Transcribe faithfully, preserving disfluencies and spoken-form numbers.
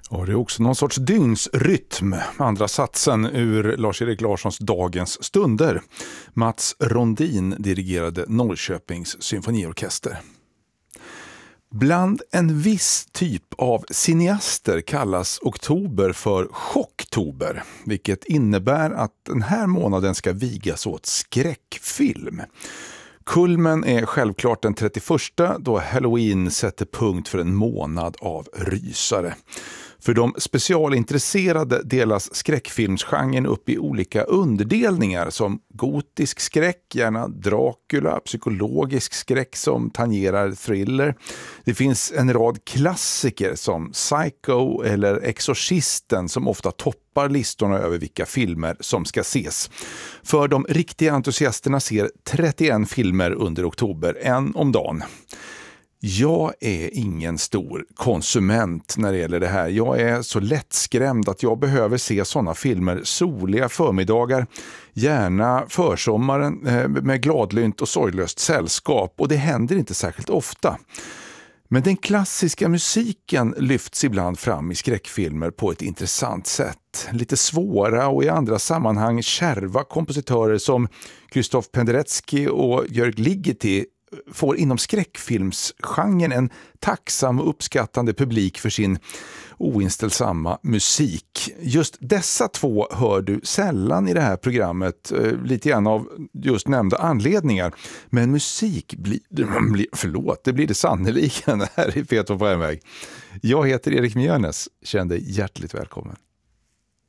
Och det är också någon sorts dygnsrytm, andra satsen ur Lars-Erik Larssons Dagens stunder. Mats Rondin dirigerade Norrköpings symfoniorkester. Bland en viss typ av cineaster kallas oktober för chocktober, vilket innebär att den här månaden ska vigas åt skräckfilm. Kulmen är självklart den trettioförsta då Halloween sätter punkt för en månad av rysare. För de specialintresserade delas skräckfilmsgenren upp i olika underdelningar som gotisk skräck, gärna Dracula, psykologisk skräck som tangerar thriller. Det finns en rad klassiker som Psycho eller Exorcisten som ofta toppar listorna över vilka filmer som ska ses. För de riktiga entusiasterna ser trettioen filmer under oktober, en om dagen. Jag är ingen stor konsument när det gäller det här. Jag är så lättskrämd att jag behöver se sådana filmer soliga förmiddagar, gärna försommaren med gladlynt och sorglöst sällskap, och det händer inte särskilt ofta. Men den klassiska musiken lyfts ibland fram i skräckfilmer på ett intressant sätt. Lite svåra och i andra sammanhang kärva kompositörer som Krzysztof Penderecki och Jörg Ligeti får inom skräckfilmsgenren en tacksam och uppskattande publik för sin oinställsamma musik. Just dessa två hör du sällan i det här programmet, lite grann av just nämnda anledningar. Men musik blir, blir förlåt, det blir det sannoliken här i Peter på en väg. Jag heter Erik Mjörnes, känn dig hjärtligt välkommen.